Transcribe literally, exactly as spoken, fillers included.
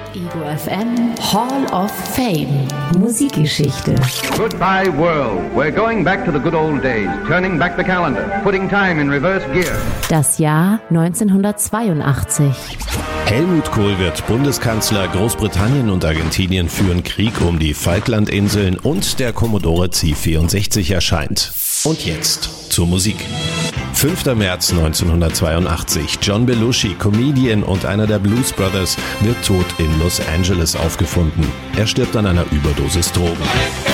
Ego F M Hall of Fame Musikgeschichte. Goodbye world. We're going back to the good old days, turning back the calendar, putting time in reverse gear. Das Jahr neunzehnhundertzweiundachtzig. Helmut Kohl wird Bundeskanzler, Großbritannien und Argentinien führen Krieg um die Falklandinseln und der Commodore C vierundsechzig erscheint. Und jetzt zur Musik. fünfter März neunzehnhundertzweiundachtzig. John Belushi, Comedian und einer der Blues Brothers, wird tot in Los Angeles aufgefunden. Er stirbt an einer Überdosis Drogen.